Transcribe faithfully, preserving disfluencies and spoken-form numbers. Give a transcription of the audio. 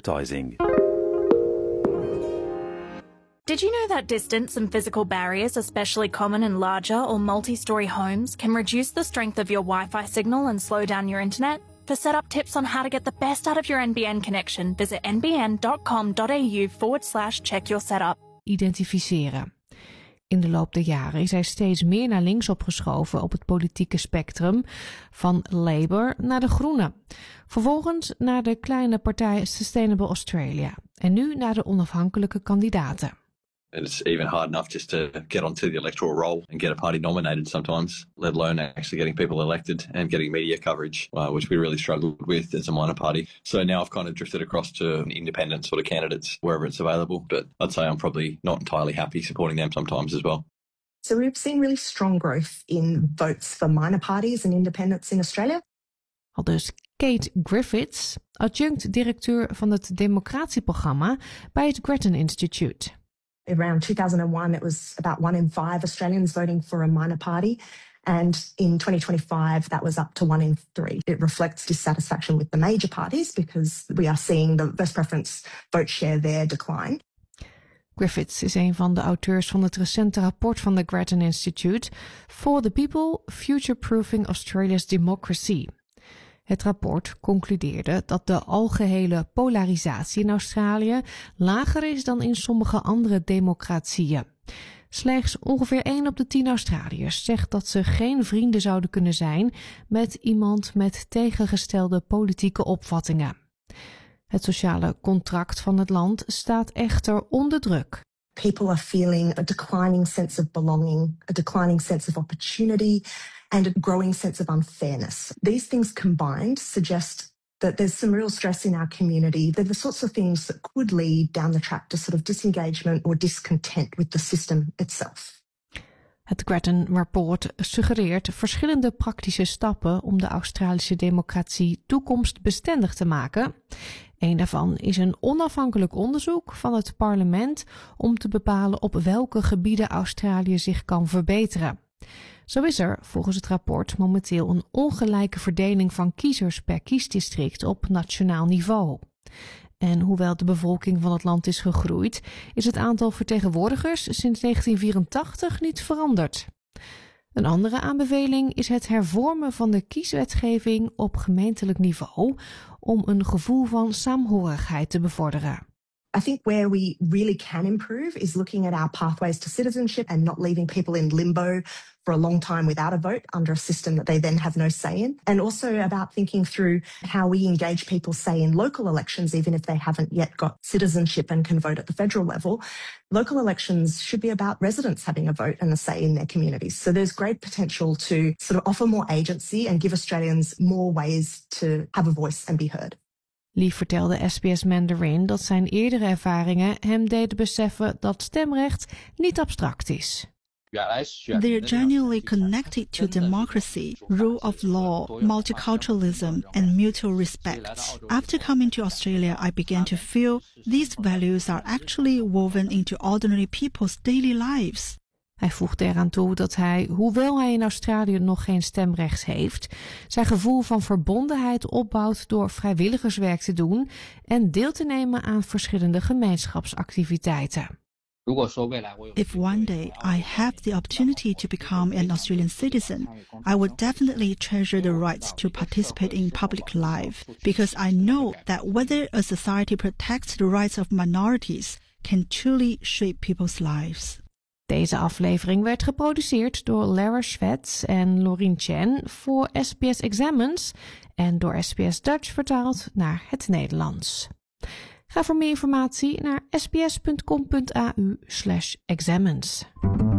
advertising. Did you know that distance and physical barriers, especially common in larger or multi-story homes, can reduce the strength of your Wi-Fi signal and slow down your internet? For setup tips on how to get the best out of your N B N connection, visit nbn.com.au forward slash check your setup. Identificeren. In de loop der jaren is hij steeds meer naar links opgeschoven op het politieke spectrum, van Labour naar de Groenen. Vervolgens naar de kleine partij Sustainable Australia en nu naar de onafhankelijke kandidaten. And it's even hard enough just to get onto the electoral roll and get a party nominated sometimes, let alone actually getting people elected and getting media coverage, uh, which we really struggled with as a minor party. So now I've kind of drifted across to independent sort of candidates wherever it's available, but I'd say I'm probably not entirely happy supporting them sometimes as well. So we've seen really strong growth in votes for minor parties and independents in Australia. Aldus Kate Griffiths, adjunct-directeur van het democratieprogramma bij het Grattan Institute. Around two thousand one, it was about one in five Australians voting for a minor party. And in twenty twenty-five, that was up to one in three. It reflects dissatisfaction with the major parties because we are seeing the first preference vote share there decline. Griffiths is een van de auteurs van het recente rapport van de Grattan Institute For the People, Future-Proofing Australia's Democracy. Het rapport concludeerde dat de algehele polarisatie in Australië lager is dan in sommige andere democratieën. Slechts ongeveer één op de tien Australiërs zegt dat ze geen vrienden zouden kunnen zijn met iemand met tegengestelde politieke opvattingen. Het sociale contract van het land staat echter onder druk. People are feeling a declining sense of belonging, a declining sense of opportunity, and a growing sense of unfairness. These things combined suggest that there's some real stress in our community. They're the sorts of things that could lead down the track to sort of disengagement or discontent with the system itself. Het Grattan-rapport suggereert verschillende praktische stappen om de Australische democratie toekomstbestendig te maken. Een daarvan is een onafhankelijk onderzoek van het parlement om te bepalen op welke gebieden Australië zich kan verbeteren. Zo is er volgens het rapport momenteel een ongelijke verdeling van kiezers per kiesdistrict op nationaal niveau. En hoewel de bevolking van het land is gegroeid, is het aantal vertegenwoordigers sinds negentien vierentachtig niet veranderd. Een andere aanbeveling is het hervormen van de kieswetgeving op gemeentelijk niveau om een gevoel van saamhorigheid te bevorderen. I think where we really can improve is looking at our pathways to citizenship and not leaving people in limbo for a long time without a vote under a system that they then have no say in. And also about thinking through how we engage people, say, in local elections, even if they haven't yet got citizenship and can vote at the federal level. Local elections should be about residents having a vote and a say in their communities. So there's great potential to sort of offer more agency and give Australians more ways to have a voice and be heard. Lee vertelde S B S Mandarin dat zijn eerdere ervaringen hem deden beseffen dat stemrecht niet abstract is. They're genuinely connected to democracy, rule of law, multiculturalism, and mutual respect. After coming to Australia, I began to feel these values are actually woven into ordinary people's daily lives. Hij voegde eraan toe dat hij, hoewel hij in Australië nog geen stemrecht heeft, zijn gevoel van verbondenheid opbouwt door vrijwilligerswerk te doen en deel te nemen aan verschillende gemeenschapsactiviteiten. If one day I have the opportunity to become an Australian citizen, I would definitely treasure the rights to participate in public life, because I know that whether a society protects the rights of minorities can truly shape people's lives. Deze aflevering werd geproduceerd door Lara Schwetz en Laurien Chen voor S B S Examines en door S B S Dutch vertaald naar het Nederlands. Ga voor meer informatie naar sbs.com.au slash examines.